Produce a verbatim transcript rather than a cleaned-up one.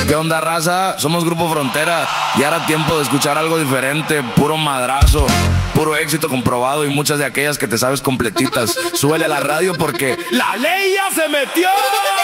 ¿Qué onda, raza? Somos Grupo Frontera. Ya era tiempo de escuchar algo diferente. Puro madrazo, puro éxito comprobado y muchas de aquellas que te sabes completitas. Súbele a la radio porque ¡la ley ya se metió!